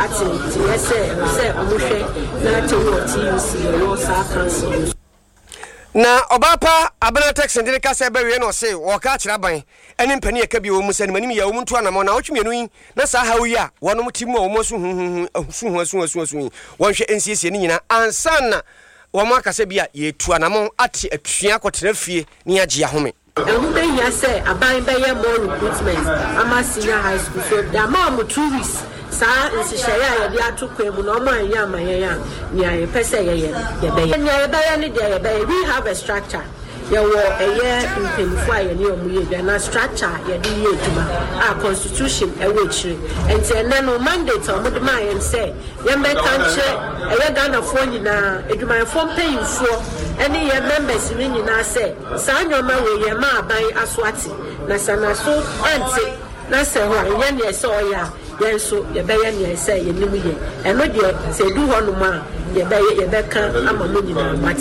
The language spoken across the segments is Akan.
ati say omuhwe na tewo TUC no sa council na obapa abana tax ndine ka se bawie no se wo ka kira ban eni mpani eka bi wo mu se manim ya wo ntu anamo na otwemienu yi na sa hawi a wono mtimu wo mo su wonhwe nsiesie ni nyina ansana wo ma akase bia ye tu anamo ate atua kotena fie ni agye ahome and then you say aban be more recruitment ama senior high school so the amount 2 weeks sa nsishaya ya dia atokwa mu no ma anya amaye ya nya ye pese ye be nya ye be ne dia ye be we have a structure ye wo eye mpemfo aye ne omu ye na structure ye di ye duma a constitution e we chire enti ene no mandate o mode ma ye say ye be kanche eye Ghana fo nyina eduma fo mpemfo ene ye members ni nyina say sa nyoma we ye ma aban asoati na sana so anti na se ho ye ne se oya yenso ye be ye ne say ye nimu ye eno de se du ho no ma ye be kan ama mo nyina mati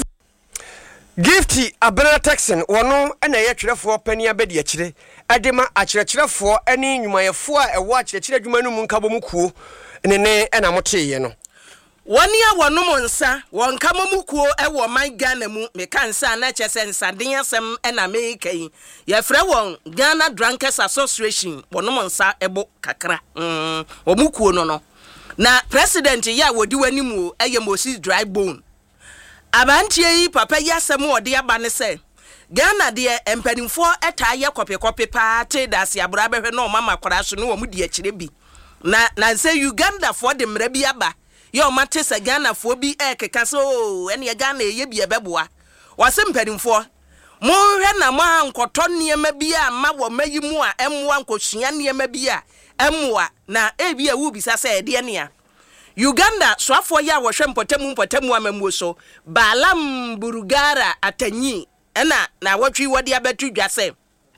Gifty abena Texan wono na ye twerefo pani abedi akire adema akirechirefo ani nwumayefo a ewo akirechire adwuma no mu nkabo mu kuo ne na moteye no woni a wonom nsa wonka mamukuo ewo man Ghana mu meka nsa na chese nsaden asem na mekai ye frɛ won Ghana Drunkers Association wonom nsa ebo kakra omukuo no na president ya wodi wanimu eye Moses Dry Bone abantie yi papa yasem ode aba ne se Ghana de empanimfo eta ye kope pa te dase abra behwe no mama kwara so no wo mu de akire bi na se Uganda for de mra bi aba yo mate se Ghana fo bi ekeka so ene Ghana ye bi ebeboa wase mpanimfo mo hwe na mo ankoto niema bi a ma wo mayimu a emwa nkosua niema bi a emwa na ebi a wubisa se de ne a Uganda swafo ya wo hwe mpotemu amamuo so Balam Burugara Atanyi ena na wotwi wodi abetu dwase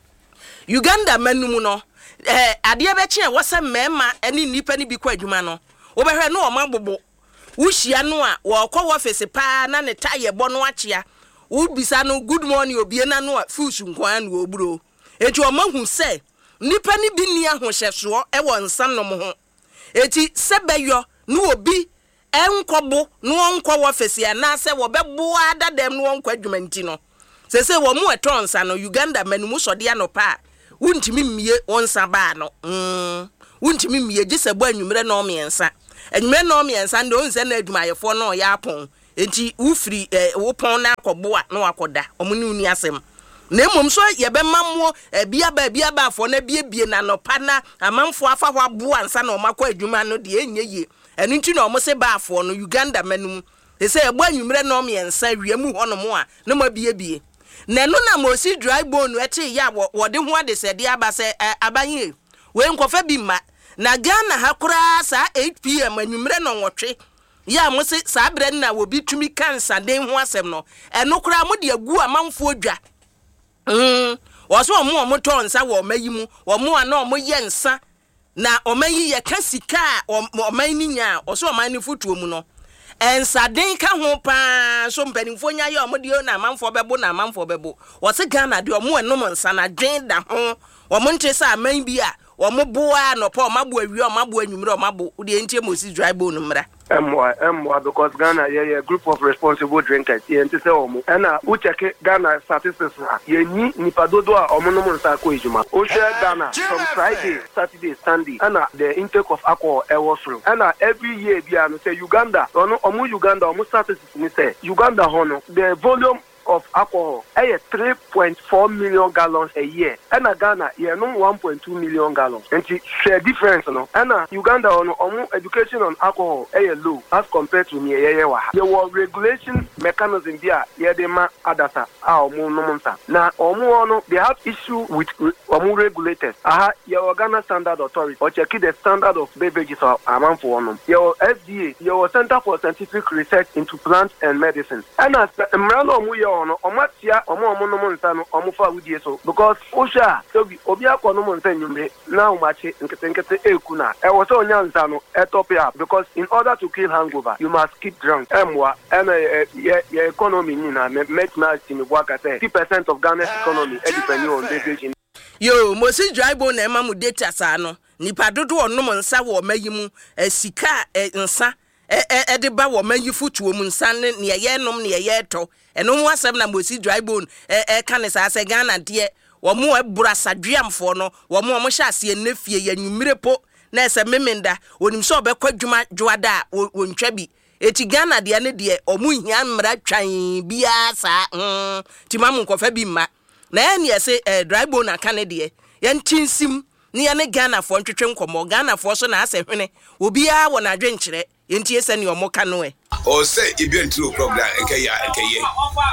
Uganda manum no ade abeche e wose mema eni nipa ni bi kwa adwuma no wo behwe no o magbobo wuhia no a wo kɔ office pa na ne taye bɔ no akyea wo bisa no good morning obie na no a fusu nkwan no oburo eti o mahu se nipa ni bi ni ahohyeso e wo nsanom ho eti sebeyo no obi enkobo no onkɔ office ya na se wo bɛbo adadam no onkɔ adwuma nti no sese wo mu etonsa no Uganda manum so de anopa wuntimi mmie wonsa ba no wuntimi mmie gise bo anwumre no miensa enwumre no miensa ndo onse na adwumayefo no ya apon enti ufiri wo pon na akɔbo a no akoda omuni uni asem na emom so ye be mammo biaba afo na biebie na nopa na amanfo afa hɔ aboa ansa na omakɔ adwuma no de enyeye enu nti na omose ba afo no Uganda manum ese ebo anwumre no miensa wiemu hɔ no mo a no ma biebie na no na Moses Dry Bone ete ya wode ho ade se de aba se abanye we nkofa bi ma na Ghana ha kura sa 8 pm anwumre no nwotwe ya mo se sa bre na wo bi tumi kansa den ho asem no eno kura mo de agu amanfo odwa wo so mo to nsa wo mayimu wo mo ana mo ye nsa na omayi ye kasika omayi nya wo so omayi ni futuo mu no ensaden ka ho pa so mpanimfo nya ye omode na amanfo bebo na amanfo bebo wo se Ghana de omo enom nsa na dwen da ho wo mo nte sa aman bi a wo mo boa no pa omabo awie omabo anwumre omabo de entie Moses Dry Bone mra MY because Ghana a group of responsible drinkers and to say omo and who check Ghana statistics ye ni nipa dodo a omo no nsa ko ejuma o share Ghana from Friday Saturday Sunday and the intake of alcohol was through and every year bia no say Uganda omo Uganda omo statistics ni say Uganda hono the volume of alcohol 3.4 million gallons a year and Ghana no 1.2 million gallons and share difference no and Uganda on education on alcohol low as compared to me there was regulation mechanism there they ma adasa now they have issue with regulators your Ghana standard authority or check the standard of beverages or amount for one your FDA your Center for Scientific Research into Plants and Medicine and as omatia omo no nsa no omofa wudie so because osha obi akọ no nsa nyumre na umache nkete eku na e wo so onya nsa no top up because in order to kill hangover you must keep drunk emwa and your economy ni na make na timi waka say 50% of Ghana's economy depend on beverage. Yo Moses Dry Bone na emamu data sa no nipa dodo onom nsa wo mayimu sika nsa de ba wo mayifu tuo mu nsa ne ye nom ne ye to eno ho asem na mosi dry bone ka ne sa se Ghana de wo mo ebura sadwiamfo no wo mo hye ase nefie ya nwumire po na ese memenda onim so obekwa dwuma dwoada wontwa bi eti Ghana de ne de omu hia mmra twan bia sa timamu nkofa bi ma na ene ese dry bone aka ne de yentinsim ni ya ne Ghana fo ntwetwe nkomo Ghana fo so na ase hwene obi a wo na adwenkyere yenti ese ne omo ka no o say ibentro program ekeye